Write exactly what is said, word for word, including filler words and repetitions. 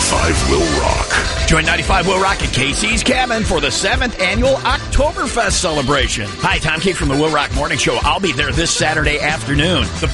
ninety-five will rock. Join ninety-five Will Rock at K C's Cabin for the seventh annual Oktoberfest celebration. Hi, Tom Keefe from the Will Rock Morning Show. I'll be there this Saturday afternoon. The